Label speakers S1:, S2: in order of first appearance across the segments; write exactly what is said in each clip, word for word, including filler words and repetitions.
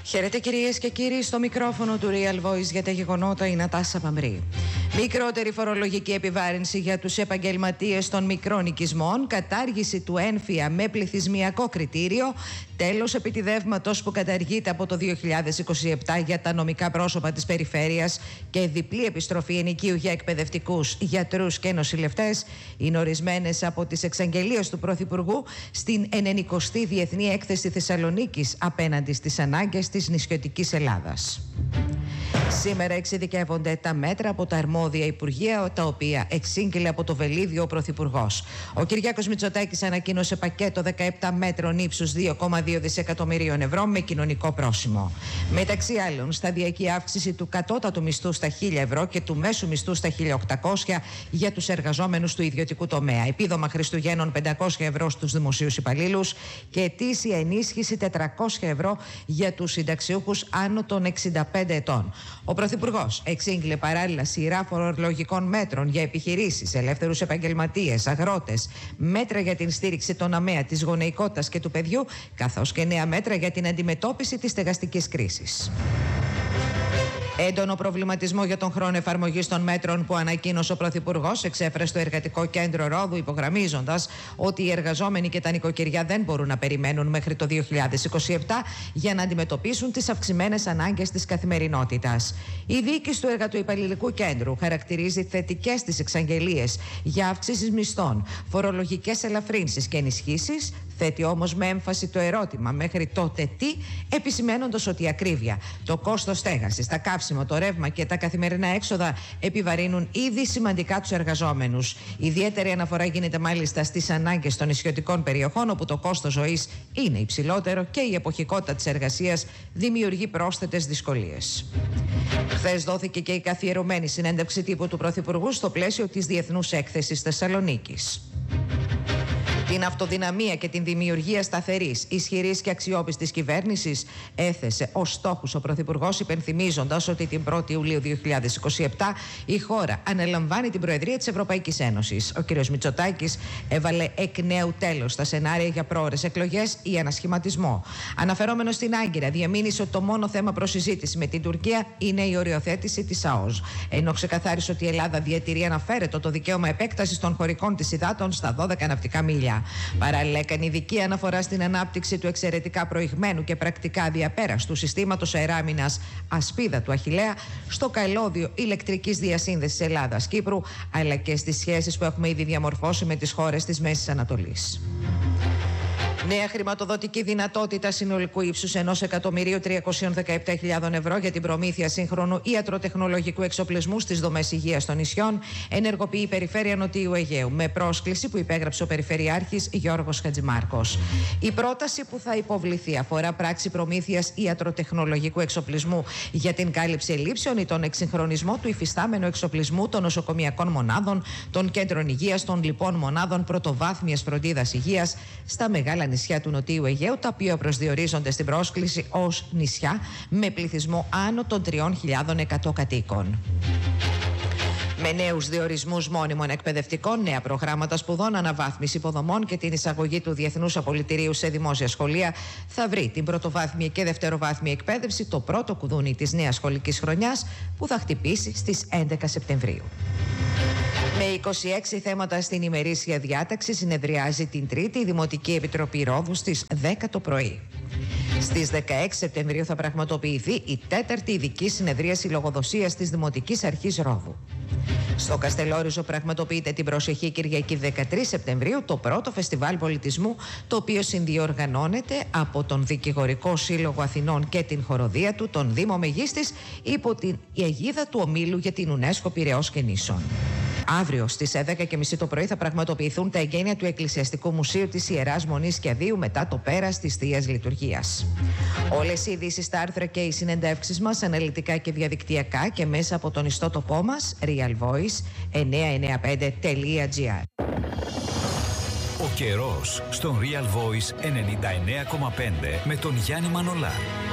S1: Χαίρετε κυρίες και κύριοι, στο μικρόφωνο του Real Voice για τα γεγονότα η Νατάσα Παμρή. Μικρότερη φορολογική επιβάρυνση για τους επαγγελματίες των μικρών οικισμών, κατάργηση του έμφυα με πληθυσμιακό κριτήριο, τέλος επιτιδεύματος που καταργείται από το δύο χιλιάδες είκοσι επτά για τα νομικά πρόσωπα της περιφέρειας και διπλή επιστροφή ενοικίου για εκπαιδευτικούς, γιατρούς και νοσηλευτές είναι ορισμένες από τις εξαγγελίες του Πρωθυπουργού στην ενενηκοστή Διεθνή Έκθεση Θεσσαλονίκης απέναντι στις ανάγκες της νησιωτικής Ελλάδας. Σήμερα εξειδικεύονται τα μέτρα από τα αρμόδια υπουργεία, τα οποία εξήγηλε από το Βελίδιο ο Πρωθυπουργός. Ο Κυριάκος Μητσοτάκης ανακοίνωσε πακέτο δεκαεπτά μέτρων ύψους δύο κόμμα δύο δισεκατομμυρίων ευρώ με κοινωνικό πρόσημο. Μεταξύ άλλων, σταδιακή αύξηση του κατώτατου μισθού στα χίλια ευρώ και του μέσου μισθού στα χίλια οκτακόσια για τους εργαζόμενους του ιδιωτικού τομέα. Επίδομα Χριστουγέννων πεντακόσια ευρώ στους δημοσίους υπαλλήλους και ετήσια ενίσχυση τετρακόσια ευρώ για τους συνταξιούχους άνω των εξήντα πέντε ετών. Ο Πρωθυπουργός εξήγηλε παράλληλα σειρά φορολογικών μέτρων για επιχειρήσεις, ελεύθερους επαγγελματίες, αγρότες, μέτρα για την στήριξη των ΑΜΕΑ, της γονεϊκότητας και του παιδιού, καθώς και νέα μέτρα για την αντιμετώπιση της στεγαστικής κρίσης. Έντονο προβληματισμό για τον χρόνο εφαρμογής των μέτρων που ανακοίνωσε ο Πρωθυπουργός εξέφρασε στο Εργατικό Κέντρο Ρόδου, υπογραμμίζοντας ότι οι εργαζόμενοι και τα νοικοκυριά δεν μπορούν να περιμένουν μέχρι το δύο χιλιάδες είκοσι επτά για να αντιμετωπίσουν τις αυξημένες ανάγκες της καθημερινότητας. Η διοίκηση του Εργατοϊπαλληλικού Κέντρου χαρακτηρίζει θετικές τις εξαγγελίες για αύξηση μισθών, φορολογικές ελαφρύνσεις και ενισχύσεις. Θέτει όμως με έμφαση το ερώτημα μέχρι τότε τι, επισημαίνοντας ότι η ακρίβεια, το κόστος στέγασης, τα καύσιμα, το ρεύμα και τα καθημερινά έξοδα επιβαρύνουν ήδη σημαντικά τους εργαζόμενους. Ιδιαίτερη αναφορά γίνεται μάλιστα στις ανάγκες των νησιωτικών περιοχών, όπου το κόστος ζωής είναι υψηλότερο και η εποχικότητα της εργασίας δημιουργεί πρόσθετες δυσκολίες. Χθες δόθηκε και η καθιερωμένη συνέντευξη τύπου του Πρωθυπουργού στο πλαίσιο της Διεθνούς Έκθεσης Θεσσαλονίκης. Την αυτοδυναμία και την δημιουργία σταθερής, ισχυρής και αξιόπιστης κυβέρνησης έθεσε ως στόχους ο Πρωθυπουργός, υπενθυμίζοντας ότι την πρώτη Ιουλίου δύο χιλιάδες είκοσι επτά η χώρα αναλαμβάνει την Προεδρία της Ευρωπαϊκής Ένωσης. Ο κ. Μητσοτάκης έβαλε εκ νέου τέλος στα σενάρια για πρόορες εκλογές ή ανασχηματισμό. Αναφερόμενος στην Άγκυρα, διαμήνυσε ότι το μόνο θέμα προς συζήτηση με την Τουρκία είναι η οριοθέτηση της ΑΟΣ. Ενώ ξεκαθάρισε ότι η Ελλάδα διατηρεί αναφέρετο το δικαίωμα επέκτασης των χωρικών της υδάτων στα δώδεκα ναυτικά μίλια. Παράλληλα, έκανε ειδική αναφορά στην ανάπτυξη του εξαιρετικά προηγμένου και πρακτικά διαπέραστου συστήματος αεράμινας Ασπίδα του Αχιλλέα στο καλώδιο ηλεκτρικής διασύνδεσης Ελλάδας-Κύπρου, αλλά και στις σχέσεις που έχουμε ήδη διαμορφώσει με τις χώρες της Μέσης Ανατολής. Νέα χρηματοδοτική δυνατότητα συνολικού ύψους ενός εκατομμυρίου τριακόσιες δεκαεπτά χιλιάδες ευρώ για την προμήθεια σύγχρονου ιατροτεχνολογικού εξοπλισμού στις δομές υγείας των νησιών ενεργοποιεί η Περιφέρεια Νοτιού Αιγαίου, με πρόσκληση που υπέγραψε ο Περιφερειάρχης Γιώργος Χατζημάρκος. Η πρόταση που θα υποβληθεί αφορά πράξη προμήθειας ιατροτεχνολογικού εξοπλισμού για την κάλυψη ελλείψεων ή τον εξυγχρονισμό του υφιστάμενου εξοπλισμού των νοσοκομιακών μονάδων, των κέντρων υγείας, των λοιπών μονάδων πρωτοβάθμιας φροντίδας υγείας στα μεγάλα νησιά του Νοτιού Αιγαίου, τα οποία προσδιορίζονται στην πρόσκληση ως νησιά με πληθυσμό άνω των τριών χιλιάδων εκατό κατοίκων. Με νέους διορισμούς μόνιμων εκπαιδευτικών, νέα προγράμματα σπουδών, αναβάθμιση υποδομών και την εισαγωγή του Διεθνούς Απολυτηρίου σε δημόσια σχολεία, θα βρει την πρωτοβάθμια και δευτεροβάθμια εκπαίδευση το πρώτο κουδούνι της νέας σχολικής χρονιάς, που θα χτυπήσει στις έντεκα Σεπτεμβρίου. Με είκοσι έξι θέματα στην ημερήσια διάταξη συνεδριάζει την Τρίτη η Δημοτική Επιτροπή Ρόδου στις δέκα το πρωί. Στις δεκαέξι Σεπτεμβρίου θα πραγματοποιηθεί η τέταρτη ειδική συνεδρίαση λογοδοσίας της Δημοτικής Αρχής Ρόδου. Στο Καστελόριζο πραγματοποιείται την προσεχή Κυριακή δεκατρείς Σεπτεμβρίου το πρώτο φεστιβάλ πολιτισμού, το οποίο συνδιοργανώνεται από τον Δικηγορικό Σύλλογο Αθηνών και την χοροδία του, τον Δήμο Μεγίστης, υπό την αιγίδα του Ομίλου για την UNESCO Πειραιώς και Νήσων. Αύριο στις δέκα και μισή το πρωί θα πραγματοποιηθούν τα εγγένεια του Εκκλησιαστικού Μουσείου της Ιεράς Μονής Κιαδίου μετά το πέρας της Θείας Λειτουργίας. Όλες οι ειδήσεις, τα άρθρα και οι συνεντεύξεις μας αναλυτικά και διαδικτυακά και μέσα από τον ιστότοπό μας Real Voice εννιακόσια ενενήντα πέντε τελεία τζι άρ.
S2: Ο καιρός στον Real Voice ενενήντα εννέα κόμμα πέντε με τον Γιάννη Μανολά.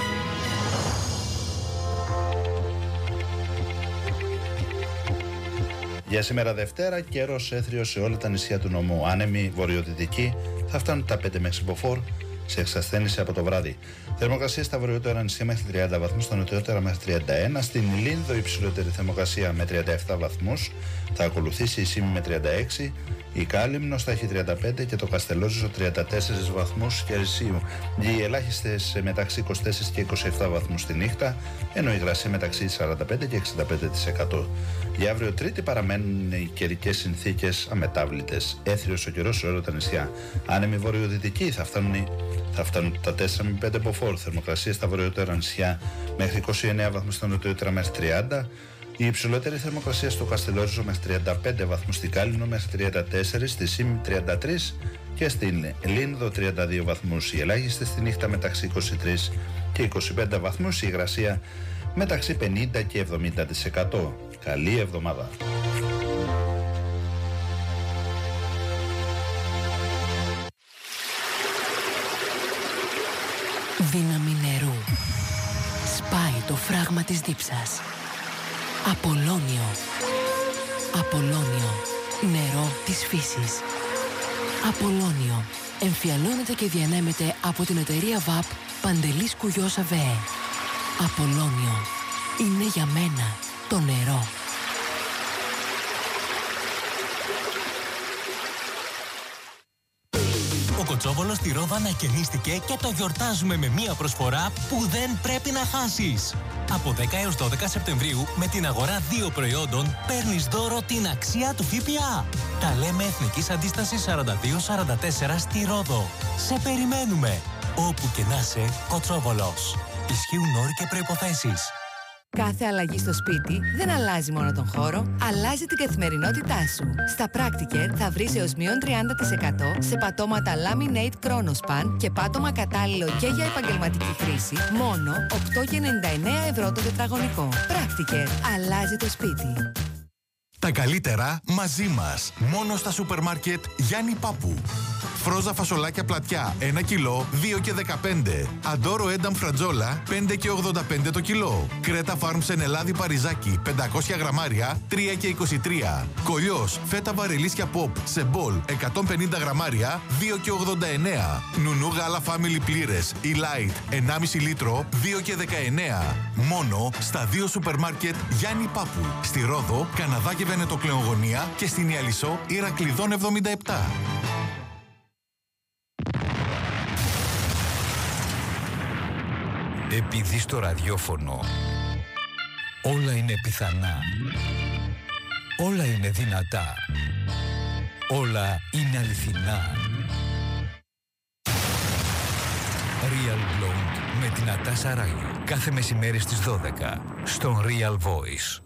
S3: Για σήμερα Δευτέρα, καιρός έθριος σε όλα τα νησιά του νομού. Άνεμοι βορειοδυτικοί θα φτάνουν τα πέντε μέχρι μποφόρ, σε εξασθένηση από το βράδυ. Θερμοκρασία στα βορειότερα νησιά μέχρι τριάντα βαθμούς, στα νοτιότερα μέχρι τριάντα ένα. Στην Λίνδο υψηλότερη θερμοκρασία με τριάντα επτά βαθμούς. Θα ακολουθήσει η Σύμη με τριάντα έξι, η Κάλυμνος θα έχει τριάντα πέντε και το Καστελόριζο τριάντα τέσσερις βαθμούς Κελσίου. Οι ελάχιστες μεταξύ είκοσι τέσσερα και είκοσι επτά βαθμούς τη νύχτα, ενώ η υγρασία μεταξύ σαράντα πέντε και εξήντα πέντε τοις εκατό. Για αύριο Τρίτη παραμένουν οι καιρικές συνθήκες αμετάβλητες. Έθριος ο καιρός σε όλα τα νησιά. Άνεμοι βορειοδυτικοί θα φτάνουν, θα φτάνουν τα τέσσερα με πέντε μποφόρ. Θερμοκρασία στα βορειότερα νησιά μέχρι είκοσι εννέα βαθμούς, στα νοτιότερα μέχρι τριάντα. Η υψηλότερη θερμοκρασία στο Καστελόριζο μέχρι τριάντα πέντε βαθμούς, στην Κάλυμνο μέχρι τριάντα τέσσερα, στη Σύμη τριάντα τρία και στην Λίνδο τριάντα δύο βαθμούς. Η ελάχιστη στη νύχτα μεταξύ είκοσι τρία και είκοσι πέντε βαθμούς, η υγρασία μεταξύ πενήντα και εβδομήντα τοις εκατό. Καλή εβδομάδα.
S4: Δύναμη νερού. Σπάει το φράγμα της δίψας. Απολώνιο. Απολώνιο. Νερό της φύσης. Απολώνιο. Εμφιαλώνεται και διανέμεται από την εταιρεία ΒΑΠ Παντελής Κουγιός ΑΒΕ. Απολώνιο. Είναι για μένα το νερό.
S5: Ο Κοτσόβολος στη Ρόδο ανακαινίστηκε και το γιορτάζουμε με μία προσφορά που δεν πρέπει να χάσεις. Από δέκα έως δώδεκα Σεπτεμβρίου, με την αγορά δύο προϊόντων, παίρνεις δώρο την αξία του ΦΠΑ. Τα λέμε Εθνικής Αντίστασης σαράντα δύο σαράντα τέσσερα στη Ρόδο. Σε περιμένουμε. Όπου και να είσαι, Κοτσόβολος. Ισχύουν όροι και προϋποθέσεις.
S4: Κάθε αλλαγή στο σπίτι δεν αλλάζει μόνο τον χώρο, αλλάζει την καθημερινότητά σου. Στα Practicare θα βρεις έως μείον τριάντα τοις εκατό σε πατώματα Laminate Chronospan και πάτωμα κατάλληλο και για επαγγελματική χρήση, μόνο οκτώ κόμμα ενενήντα εννέα ευρώ το τετραγωνικό. Practicare. Αλλάζει το σπίτι.
S6: Τα καλύτερα μαζί μας. Μόνο στα σούπερ μάρκετ Γιάννη Πάπου. Φρόζα φασολάκια πλατιά ένα κιλό δύο και δεκαπέντε. Αντόρο ένταμ φρατζόλα πέντε και ογδόντα πέντε το κιλό. Κρέτα Φάρμ Σενελάδη Παριζάκι πεντακόσια γραμμάρια τρία και είκοσι τρία. Κολλιός φέτα βαρελίσια Pop σε μπολ εκατόν πενήντα γραμμάρια δύο και ογδόντα εννέα. Νουνού γάλα Family πλήρες ή Light ενάμιση λίτρο δύο και δεκαεννέα. Μόνο στα δύο σούπερ μάρκετ Γιάννη Πάπου. Στη Ρόδο, Καναδά και Βενετοκλεογωνία και στην Ιαλισσό Ηρακλειδών εβδομήντα επτά.
S2: Επειδή στο ραδιόφωνο όλα είναι πιθανά, όλα είναι δυνατά, όλα είναι αληθινά. Real Blonde με την Νατάσα Ράγη. Κάθε μεσημέρι στις δώδεκα στον Real Voice.